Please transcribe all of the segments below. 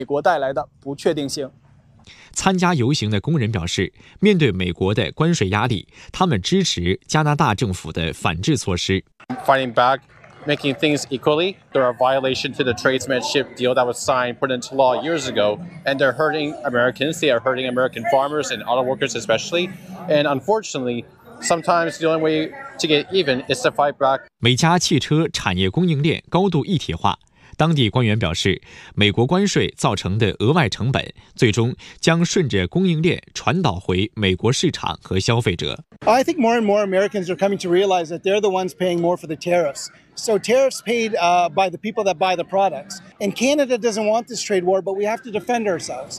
美国带来的不确定性。 参加游行的工人表示，面对美国的关税压力，他们支持加拿大政府的反制措施。 Fighting back, making things equally. They're a violation to the tradesmanship deal that was signed, put into law years ago, and they're hurting Americans. They are hurting American farmers and auto workers especially. And unfortunately, sometimes the only way to get even is to fight back. 美加汽车产业供应链高度一体化。当地官员表示，美国关税造成的额外成本，最终将顺着供应链传导回美国市场和消费者。 I think more and more Americans are coming to realize that they're the ones paying more for the tariffs. So tariffs paid by the people that buy the products. And Canada doesn't want this trade war, but we have to defend ourselves.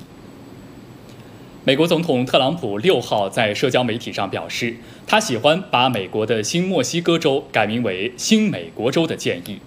美国总统特朗普6号在社交媒体上表示，他喜欢把美国的新墨西哥州改名为新美国州的建议。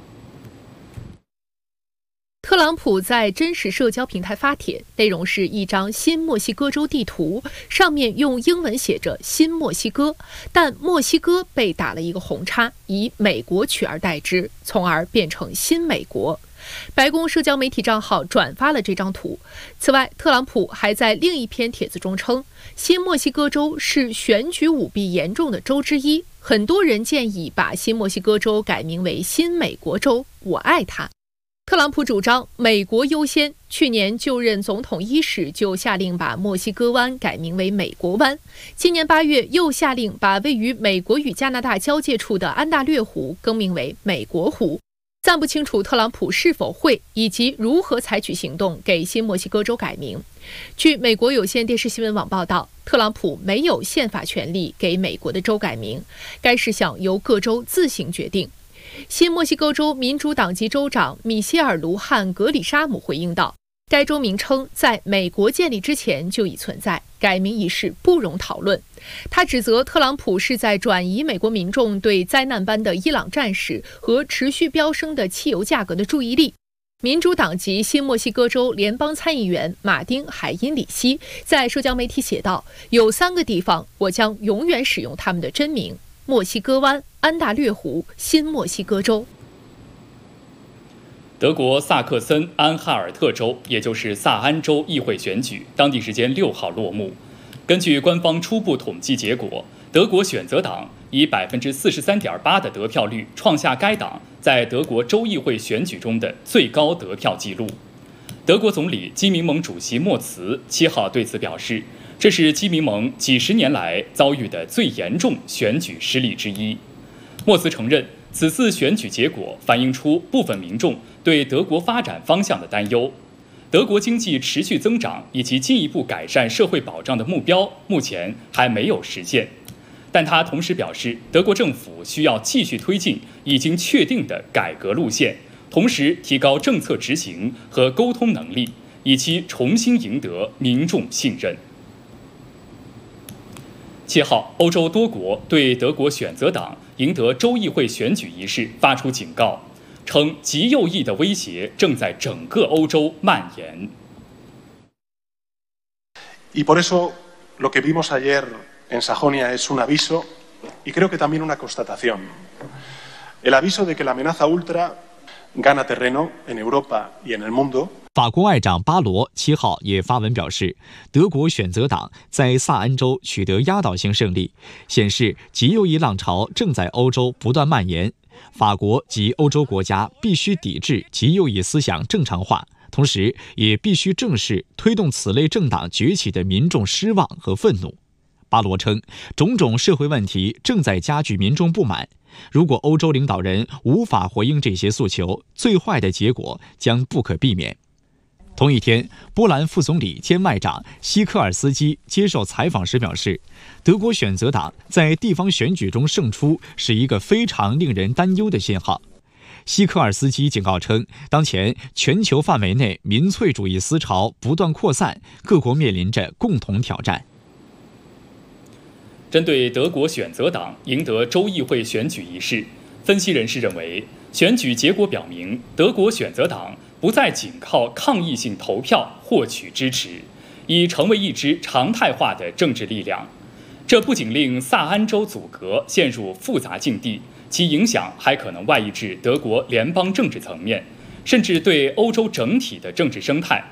特朗普在真实社交平台发帖，内容是一张新墨西哥州地图，上面用英文写着新墨西哥，但墨西哥被打了一个红叉，以美国取而代之，从而变成新美国。白宫社交媒体账号转发了这张图。此外，特朗普还在另一篇帖子中称，新墨西哥州是选举舞弊严重的州之一，很多人建议把新墨西哥州改名为新美国州，我爱它。特朗普主张美国优先，去年就任总统伊始就下令把墨西哥湾改名为美国湾，今年8月又下令把位于美国与加拿大交界处的安大略湖更名为美国湖。暂不清楚特朗普是否会以及如何采取行动给新墨西哥州改名。据美国有线电视新闻网报道，特朗普没有宪法权利给美国的州改名，该事项由各州自行决定。新墨西哥州民主党籍州长米歇尔·卢汉·格里沙姆回应道，该州名称在美国建立之前就已存在，改名一事不容讨论。他指责特朗普是在转移美国民众对灾难般的伊朗战事和持续飙升的汽油价格的注意力。民主党籍新墨西哥州联邦参议员马丁·海因里希在社交媒体写道，有3个地方我将永远使用他们的真名：墨西哥湾、安大略湖、新墨西哥州。 德国萨克森安哈尔特州，也就是萨安州议会选举，当地时间6号落幕。根据官方初步统计结果，德国选择党以43.8%的得票率创下该党在德国州议会选举中的最高得票纪录。德国总理基民盟主席莫茨7号对此表示，这是基民盟几十年来遭遇的最严重选举失利之一。莫茨承认，此次选举结果反映出部分民众对德国发展方向的担忧。德国经济持续增长以及进一步改善社会保障的目标目前还没有实现。但他同时表示，德国政府需要继续推进已经确定的改革路线，同时提高政策执行和沟通能力，以期重新赢得民众信任。7号，欧洲多国对德国选择党赢得州议会选举一事发出警告，称极右翼的威胁正在整个欧洲蔓延。 Y por eso lo que vimos ayer en Sajonia es un aviso y creo que también una constatación. El aviso de que la amenaza ultra gana terreno en Europa y en el mundo。 法国外长巴罗7号也发文表示，德国选择党在萨安州取得压倒性胜利，显示极右翼浪潮正在欧洲不断蔓延。法国及欧洲国家必须抵制极右翼思想正常化，同时也必须正视推动此类政党崛起的民众失望和愤怒。巴罗称，种种社会问题正在加剧民众不满。如果欧洲领导人无法回应这些诉求，最坏的结果将不可避免。同一天，波兰副总理兼外长希科尔斯基接受采访时表示，德国选择党在地方选举中胜出是一个非常令人担忧的信号。希科尔斯基警告称，当前全球范围内民粹主义思潮不断扩散，各国面临着共同挑战。 针对德国选择党赢得州议会选举一事，分析人士认为，选举结果表明，德国选择党不再仅靠抗议性投票获取支持，已成为一支常态化的政治力量。这不仅令萨安州阻隔陷入复杂境地，其影响还可能外溢至德国联邦政治层面， 甚至对欧洲整体的政治生态